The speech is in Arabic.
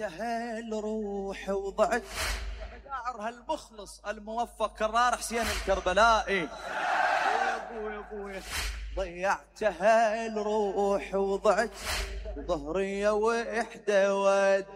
ضيعتها الروح وضعت مشاعرها المخلص الموفق كرار حسين الكربلائي. يا ابوي ضيعتها الروح وضعت ظهري وحده